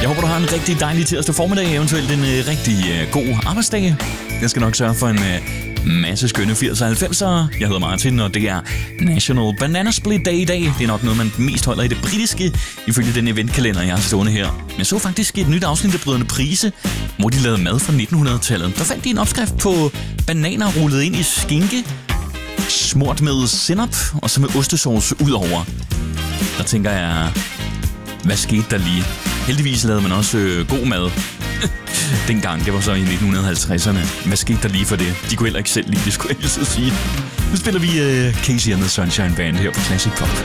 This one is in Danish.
Jeg håber, du har en rigtig dejlig tirsdag formiddag, eventuelt en rigtig god arbejdsdag. Jeg skal nok sørge for en masse skønne 80'er og 90'er. Jeg hedder Martin, og det er National Banana Split Day i dag. Det er nok noget, man mest holder i det britiske, ifølge den eventkalender, jeg har stående her. Men så faktisk et nyt afsnit af Brødrene Price, hvor de lavede mad fra 1900-tallet. Der fandt de en opskrift på bananer rullet ind i skinke, smurt med sennep og så med ostesauce ud over. Der tænker jeg, hvad skete der lige? Heldigvis lavede man også god mad dengang. Det var så i 1950'erne. Hvad skete der lige for det? De kunne heller ikke selv lide det, skulle jeg så sige. Nu spiller vi Casey and the Sunshine Band her på Classic Pop.